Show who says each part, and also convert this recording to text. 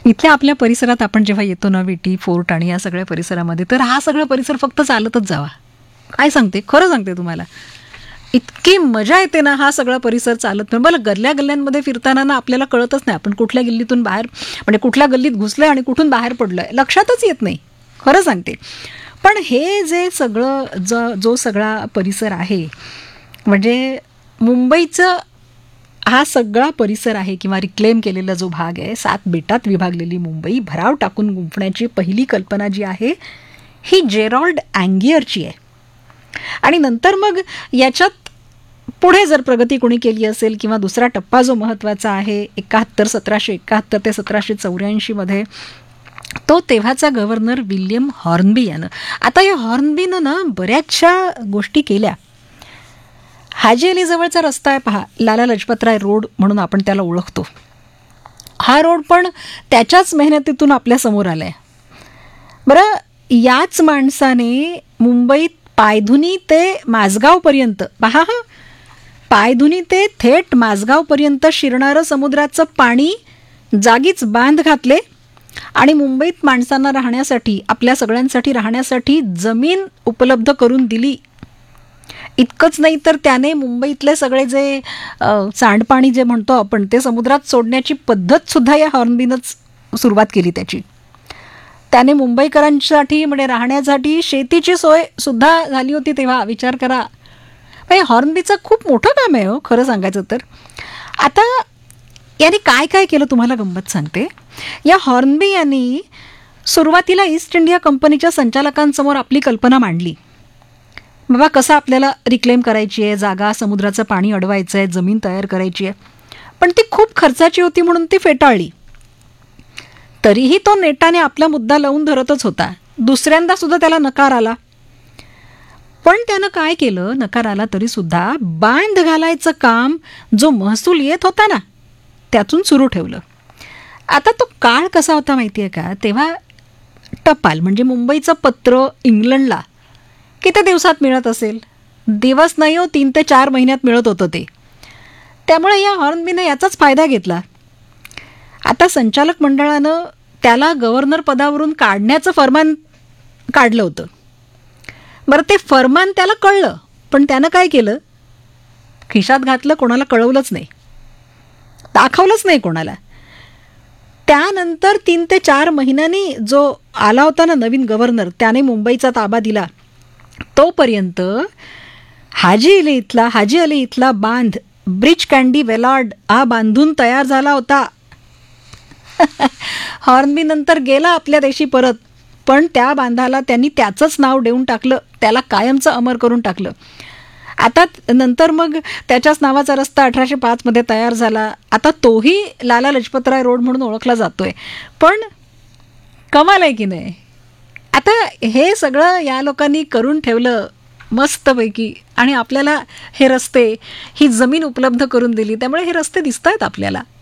Speaker 1: इथल्या आपल्या परिसरात आपण जेव्हा येतो ना, विटी फोर्ट आणि या सगळ्या परिसरामध्ये, तर हा सगळा परिसर फक्त चालतच जावा. काय सांगते, खरं सांगते तुम्हाला, इतकी मजा येते ना हा सगळा परिसर चालत. मला गल्ल्या गल्ल्यांमध्ये फिरताना ना आपल्याला कळतच नाही आपण कुठल्या गल्लीतून बाहेर, म्हणजे कुठल्या गल्लीत घुसलोय आणि कुठून बाहेर पडलोय लक्षातच येत नाही, खरं सांगते. पण हे जे सगळं जो सगळा परिसर आहे, म्हणजे मुंबईचं हा सगळा परिसर आहे किंवा रिक्लेम केलेला जो भाग आहे, 7 बेटात विभागलेली मुंबई भराव टाकून गुंफण्याची पहिली कल्पना जी आहे ही जेरॉल्ड अँगियरची आहे. आणि नंतर मग याच्यात पुढे जर प्रगती कोणी केली असेल किंवा दुसरा टप्पा जो महत्त्वाचा आहे 1771 ते 1784 मध्ये, तो तेव्हाचा गव्हर्नर विल्यम हॉर्नबी यानं. आता या हॉर्नबीनं ना बऱ्याचशा गोष्टी केल्या. हाजी अली जवळचा रस्ता आहे पहा, लाला लजपतराय रोड म्हणून आपण त्याला ओळखतो, हा रोड पण त्याच्याच मेहनतीतून आपल्या समोर आलाय. बरं, याच माणसाने मुंबईत पायधुनी ते माझगावपर्यंत पहा, पायधुनी ते थेट माझगावपर्यंत शिरणारं समुद्राचं पाणी जागीच बांध घातले आणि मुंबईत माणसांना राहण्यासाठी, आपल्या सगळ्यांसाठी राहण्यासाठी जमीन उपलब्ध करून दिली. इतकंच नाही तर त्याने मुंबईतले सगळे जे सांडपाणी जे म्हणतो आपण ते समुद्रात सोडण्याची पद्धत सुद्धा या हॉर्नबीनंच सुरुवात केली त्याची. त्याने मुंबईकरांसाठी म्हणजे राहण्यासाठी शेतीची सोय सुद्धा झाली होती तेव्हा, विचार करा. हॉर्नबीचं खूप मोठं काम आहे हो, खरं सांगायचं तर. आता याने काय काय केलं तुम्हाला गंमत सांगते. या हॉर्नबी यांनी सुरुवातीला ईस्ट इंडिया कंपनीच्या संचालकांसमोर आपली कल्पना मांडली. बाबा कसं आपल्याला रिक्लेम करायची आहे जागा, समुद्राचं पाणी अडवायचं आहे, जमीन तयार करायची आहे. पण ती खूप खर्चाची होती म्हणून ती फेटाळली. तरीही तो नेटाने आपला मुद्दा लावून धरतच होता. दुसऱ्यांदा सुद्धा त्याला नकार आला. पण त्यानं काय केलं, नकार आला तरी सुद्धा बांध घालायचं काम जो महसूल येत होता ना त्यातून सुरू ठेवलं. आता तो काळ कसा होता माहिती आहे का, तेव्हा टपाल म्हणजे मुंबईचं पत्र इंग्लंडला किती दिवसात मिळत असेल, दिवस नाही हो, 3 ते 4 महिन्यात मिळत होतं ते. त्यामुळे या हॉर्नबीने याचाच फायदा घेतला. आता संचालक मंडळानं त्याला गव्हर्नर पदावरून काढण्याचं फरमान काढलं होतं. बरं, ते फरमान त्याला कळलं, पण त्यानं काय केलं, खिशात घातलं, कोणाला कळवलंच नाही, दाखवलंच नाही कोणाला. त्यानंतर 3 ते 4 महिन्यांनी जो आला होता ना नवीन गव्हर्नर, त्याने मुंबईचा ताबा दिला. तोपर्यंत हाजी अली इथला बांध ब्रिज कँडी वेलार्ड हा बांधून तयार झाला होता. हॉर्नबी नंतर गेला आपल्या देशी परत, पण त्या बांधाला त्यांनी त्याचंच नाव देऊन टाकलं, त्याला कायमचं अमर करून टाकलं. आता नंतर मग त्याच्याच नावाचा रस्ता 1805 मध्ये तयार झाला. आता तोही लाला लजपतराय रोड म्हणून ओळखला जातोय. पण कमाल आहे की नाही. आता हे सगळं या लोकांनी करून ठेवलं मस्तपैकी, आणि आपल्याला हे रस्ते, ही जमीन उपलब्ध करून दिली. त्यामुळे हे रस्ते दिसत आहेत आपल्याला.